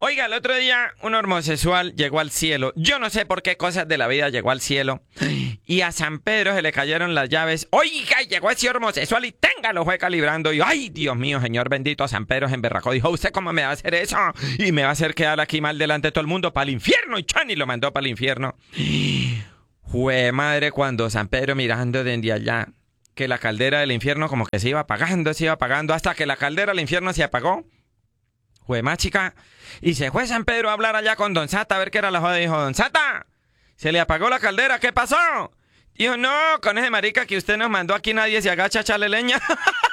Oiga, el otro día un homosexual llegó al cielo. Yo no sé por qué cosas de la vida llegó al cielo. Y a San Pedro se le cayeron las llaves. Oiga, llegó ese homosexual y téngalo, fue calibrando. Y ay, Dios mío, Señor bendito, a San Pedro se emberracó. Dijo, ¿usted cómo me va a hacer eso? Y me va a hacer quedar aquí mal delante de todo el mundo para el infierno. Y Chani lo mandó para el infierno. Jue madre, cuando San Pedro mirando desde allá, que la caldera del infierno como que se iba apagando, hasta que la caldera del infierno se apagó. Jue más chica. Y se fue San Pedro a hablar allá con Don Sata a ver qué era la joda. Dijo, Don Sata, se le apagó la caldera, ¿qué pasó? Dijo, no, con ese marica que usted nos mandó aquí nadie se agacha a echarle leña.